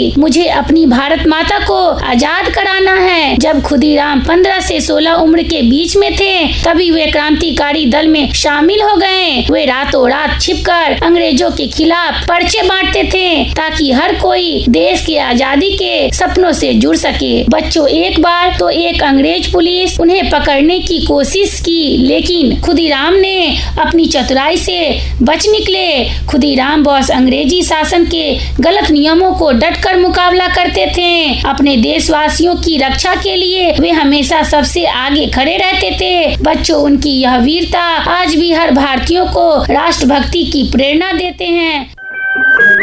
मुझे अपनी भारत माता को आजाद कराना है। जब खुदीराम 15 से 16 उम्र के बीच में थे तभी वे क्रांतिकारी दल में शामिल हो गए। वे रातों रात छिपकर अंग्रेजों के खिलाफ पर्चे बांटते थे ताकि हर कोई देश की आजादी के सपनों से जुड़ सके। बच्चों, एक बार तो एक अंग्रेज पुलिस उन्हें पकड़ने की कोशिश की, लेकिन खुदीराम ने अपनी चतुराई से बच निकले। खुदीराम बोस अंग्रेजी शासन के गलत नियमों को डटकर मुकाबला करते थे। अपने देशवासियों की रक्षा के लिए वे हमेशा सबसे आगे खड़े रहते थे। बच्चों, उनकी यह वीरता आज भी हर भारतीयों को राष्ट्रभक्ति की प्रेरणा देते हैं।